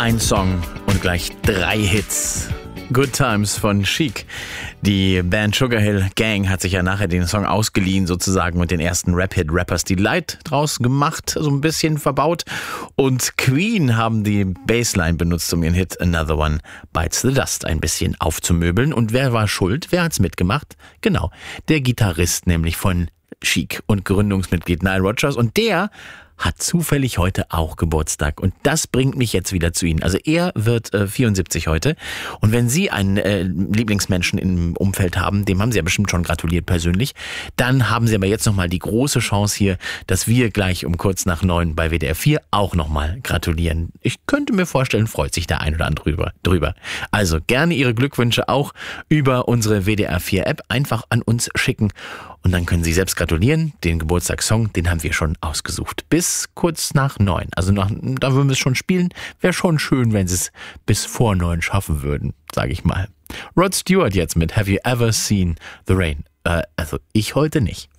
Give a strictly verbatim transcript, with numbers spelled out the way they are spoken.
Ein Song und gleich drei Hits. Good Times von Chic. Die Band Sugar Hill Gang hat sich ja nachher den Song ausgeliehen sozusagen und den ersten Rap-Hit Rappers Delight draus gemacht, so ein bisschen verbaut. Und Queen haben die Bassline benutzt, um ihren Hit Another One Bites the Dust ein bisschen aufzumöbeln. Und wer war schuld? Wer hat's mitgemacht? Genau, der Gitarrist nämlich von Chic und Gründungsmitglied Nile Rodgers. Und der hat zufällig heute auch Geburtstag. Und das bringt mich jetzt wieder zu Ihnen. Also er wird äh, vierundsiebzig heute. Und wenn Sie einen äh, Lieblingsmenschen im Umfeld haben, dem haben Sie ja bestimmt schon gratuliert persönlich, dann haben Sie aber jetzt nochmal die große Chance hier, dass wir gleich um kurz nach neun bei W D R vier auch nochmal gratulieren. Ich könnte mir vorstellen, freut sich der ein oder andere drüber. drüber. Also gerne Ihre Glückwünsche auch über unsere W D R vier App einfach an uns schicken. Und dann können Sie selbst gratulieren. Den Geburtstagssong, den haben wir schon ausgesucht. Bis kurz nach neun. Also nach, da würden wir es schon spielen. Wäre schon schön, wenn Sie es bis vor neun schaffen würden, sage ich mal. Rod Stewart jetzt mit Have You Ever Seen the Rain? Äh, also ich heute nicht.